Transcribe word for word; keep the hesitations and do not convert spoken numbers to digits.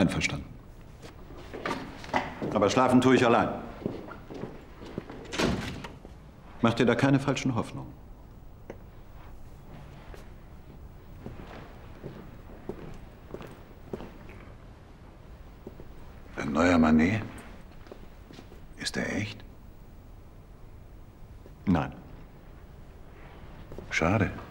Einverstanden. Aber schlafen tue ich allein. Mach dir da keine falschen Hoffnungen. Ein neuer Manet? Ist er echt? Nein. Schade.